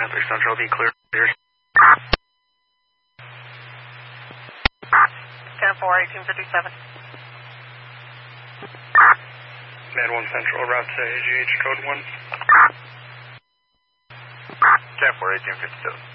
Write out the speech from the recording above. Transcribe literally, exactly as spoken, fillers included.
Panther Central, be clear. ten four, eighteen fifty-seven. Med one Central, route to A G H, code one. ten four, eighteen fifty-seven.